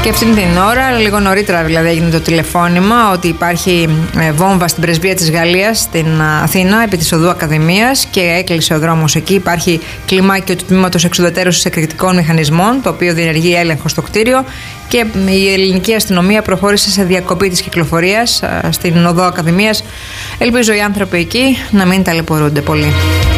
Και αυτήν την ώρα, λίγο νωρίτερα δηλαδή, έγινε το τηλεφώνημα ότι υπάρχει βόμβα στην πρεσβεία της Γαλλίας στην Αθήνα επί της οδού Ακαδημίας και έκλεισε ο δρόμος εκεί. Υπάρχει κλιμάκιο του τμήματος εξουδετερώσης εκρηκτικών μηχανισμών, το οποίο διενεργεί έλεγχο στο κτίριο, και η ελληνική αστυνομία προχώρησε σε διακοπή της κυκλοφορίας στην οδό Ακαδημίας. Ελπίζω οι άνθρωποι εκεί να μην ταλαιπωρούνται πολύ.